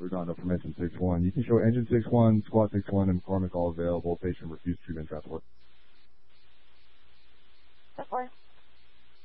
Redondo from Engine 6-1. You can show Engine 6-1, Squad 6-1, and McCormick all available. Patient refused treatment, draft work.